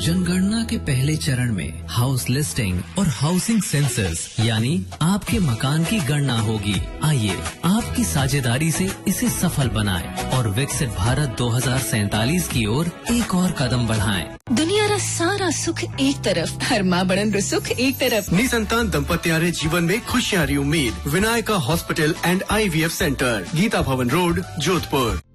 जनगणना के पहले चरण में हाउस लिस्टिंग और हाउसिंग सेंसस यानी आपके मकान की गणना होगी। आइए आपकी साझेदारी से इसे सफल बनाएं और विकसित भारत 2047 की ओर एक और कदम बढ़ाएं। दुनिया रा सारा सुख एक तरफ, हर माँ बड़न रो सुख एक तरफ। निसंतान दंपत्यारे जीवन में खुशियारी उम्मीद। Vinayaka hospital and IVF centre, Gita भवन रोड, जोधपुर।